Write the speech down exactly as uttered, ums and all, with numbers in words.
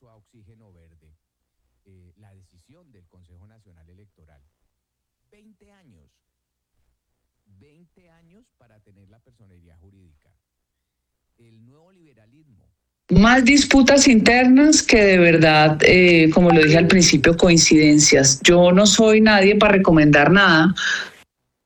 paso a Oxígeno Verde, eh, la decisión del Consejo Nacional Electoral. veinte años. veinte años para tener la personería jurídica. El nuevo liberalismo. Más disputas internas que de verdad, eh, como lo dije al principio, coincidencias. Yo no soy nadie para recomendar nada,